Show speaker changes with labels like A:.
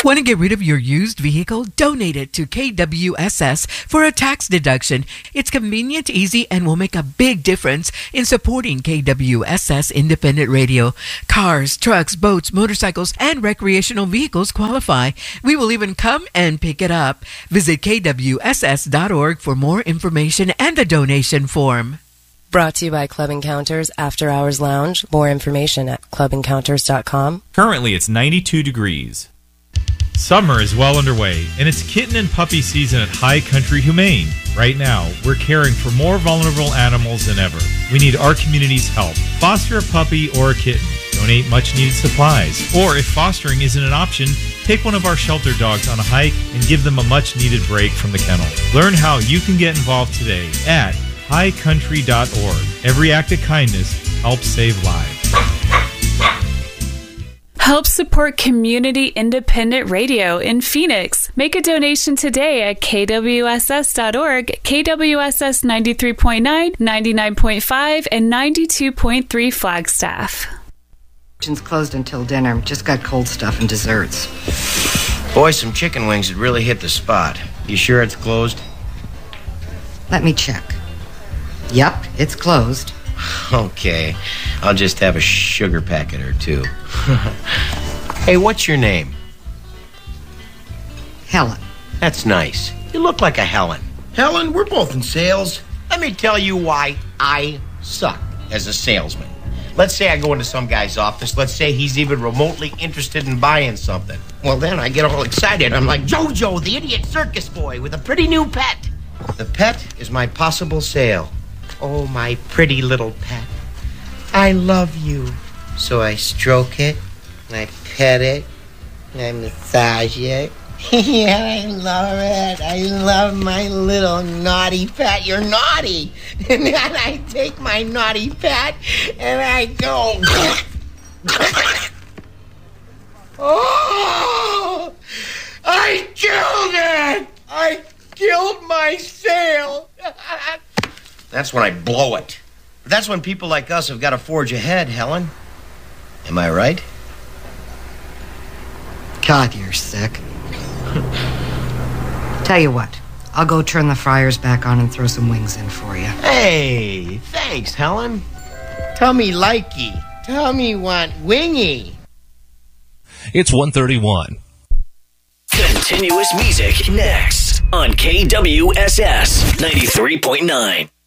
A: Want to get rid of your used vehicle? Donate it to KWSS for a tax deduction. It's convenient, easy, and will make a big difference in supporting KWSS Independent Radio. Cars, trucks, boats, motorcycles, and recreational vehicles qualify. We will even come and pick it up. Visit kwss.org for more information and a donation form.
B: Brought to you by Club Encounters After Hours Lounge. More information at clubencounters.com.
C: Currently, it's 92 degrees. Summer is well underway, and it's kitten and puppy season at High Country Humane. Right now, we're caring for more vulnerable animals than ever. We need our community's help. Foster a puppy or a kitten. Donate much-needed supplies. Or if fostering isn't an option, take one of our shelter dogs on a hike and give them a much-needed break from the kennel. Learn how you can get involved today at highcountry.org. Every act of kindness helps save lives.
D: Help support community independent radio in Phoenix. Make a donation today at kwss.org, KWSS 93.9, 99.5, and 92.3 Flagstaff.
E: Kitchen's closed until dinner. Just got cold stuff and desserts.
F: Boy, some chicken wings had really hit the spot. You sure it's closed?
E: Let me check. Yep, it's closed.
F: Okay, I'll just have a sugar packet or two. Hey, what's your name?
E: Helen.
F: That's nice. You look like a Helen. Helen, we're both in sales. Let me tell you why I suck as a salesman. Let's say I go into some guy's office. Let's say he's even remotely interested in buying something. Well, then I get all excited. I'm like, Jojo, the idiot circus boy with a pretty new pet. The pet is my possible sale. Oh, my pretty little pet. I love you. So I stroke it, and I pet it, and I massage it. Yeah, I love it. I love my little naughty pet. You're naughty. And then I take my naughty pet, and I go... Oh! I killed it! I killed my sale! That's when I blow it. That's when people like us have got to forge ahead, Helen. Am I right?
E: God, you're sick. Tell you what, I'll go turn the fryers back on and throw some wings in for you.
F: Hey, thanks, Helen. Tell me likey. Tell me want wingy.
G: It's 1:31.
H: Continuous music next on KWSS 93.9.